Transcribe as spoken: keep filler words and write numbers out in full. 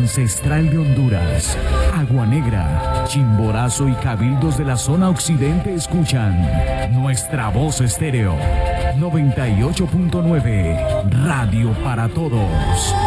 ancestral de Honduras, Agua Negra, Chimborazo y cabildos de la zona occidente escuchan Nuestra Voz Estéreo noventa y ocho punto nueve, Radio para Todos.